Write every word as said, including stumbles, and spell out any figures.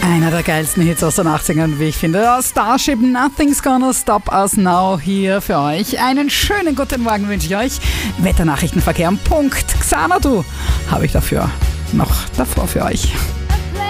Einer der geilsten Hits aus den achtzigern, wie ich finde. Starship, Nothing's Gonna Stop Us Now hier für euch. Einen schönen guten Morgen wünsche ich euch. Wetternachrichtenverkehr am Punkt. Xanadu habe ich dafür noch davor für euch.